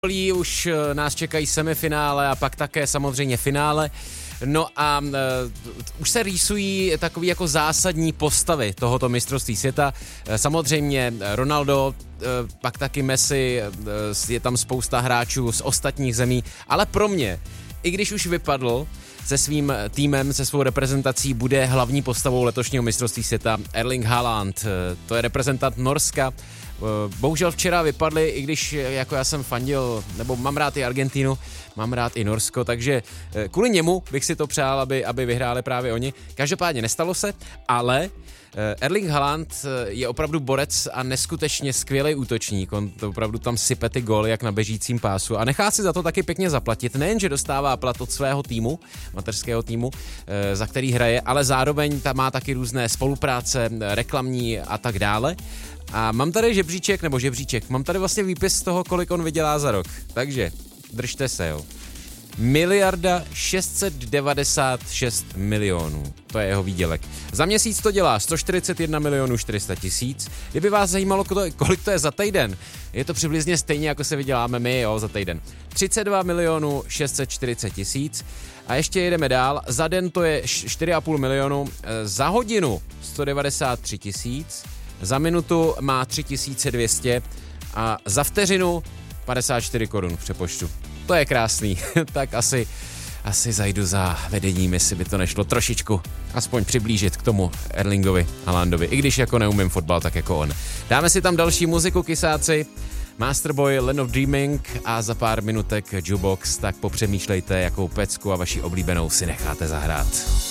Už nás čekají semifinále a pak také samozřejmě finále. No a už se rýsují takový jako zásadní postavy tohoto mistrovství světa. Samozřejmě Ronaldo, pak taky Messi, je tam spousta hráčů z ostatních zemí, ale pro mě, i když už vypadl se svým týmem, se svou reprezentací, bude hlavní postavou letošního mistrovství světa Erling Haaland. To je reprezentant Norska. Bohužel včera vypadli, i když jako já jsem fandil, nebo mám rád i Argentínu, mám rád i Norsko, takže kvůli němu bych si to přál, aby vyhráli právě oni. Každopádně nestalo se, ale Erling Haaland je opravdu borec a neskutečně skvělý útočník. On to opravdu tam sype ty góly jak na běžícím pásu a nechá si za to taky pěkně zaplatit. Nejenže dostává plat od svého týmu, mateřského týmu, za který hraje, ale zároveň tam má taky různé spolupráce, reklamní a tak dále. A mám tady žebříček, mám tady vlastně výpis z toho, kolik on vydělá za rok. Takže držte se, jo. 1 696 milionů. To je jeho výdělek. Za měsíc to dělá 141 400 000. Kdyby vás zajímalo, kolik to je za týden, je to přibližně stejně, jako se vyděláme my, jo, za týden. 32 640 000. A ještě jedeme dál. Za den to je 4,5 milionu. Za hodinu 193 000. Za minutu má 3200 a za vteřinu 54 korun v přepočtu. To je krásný, tak asi zajdu za vedením, jestli by to nešlo trošičku aspoň přiblížit k tomu Erlingovi Haalandovi, i když jako neumím fotbal, tak jako on. Dáme si tam další muziku, kysáci, Masterboy, Land of Dreaming a za pár minutek Jukebox, tak popřemýšlejte, jakou pecku a vaši oblíbenou si necháte zahrát.